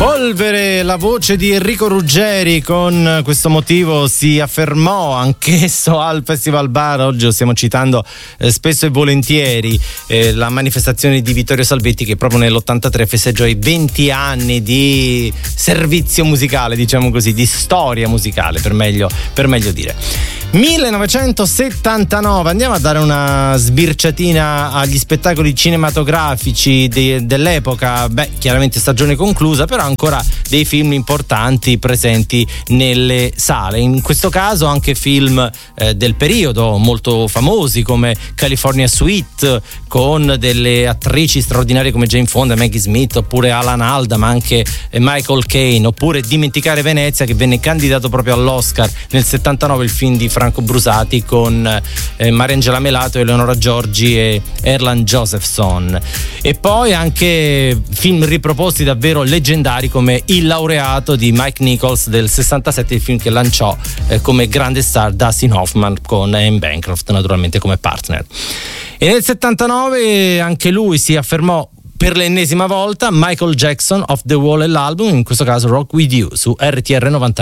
Polvere, la voce di Enrico Ruggeri, con questo motivo si affermò anch'esso al Festival Bar. Oggi lo stiamo citando spesso e volentieri, la manifestazione di Vittorio Salvetti, che proprio nell'83 festeggiò i 20 anni di servizio musicale, diciamo così, di storia musicale, per meglio dire. 1979, andiamo a dare una sbirciatina agli spettacoli cinematografici dell'epoca. Chiaramente stagione conclusa, però ancora dei film importanti presenti nelle sale. In questo caso anche film del periodo molto famosi come California Suite, con delle attrici straordinarie come Jane Fonda, Maggie Smith, oppure Alan Alda, ma anche Michael Caine, oppure Dimenticare Venezia, che venne candidato proprio all'Oscar nel 79, il film di Franco Brusati con Mariangela Melato, Eleonora Giorgi e Erland Josephson. E poi anche film riproposti davvero leggendari come Il laureato di Mike Nichols del 67, il film che lanciò come grande star Dustin Hoffman con Anne Bancroft naturalmente come partner. E nel 79 anche lui si affermò per l'ennesima volta, Michael Jackson, Off the Wall, e l'album, in questo caso Rock With You, su RTR 99.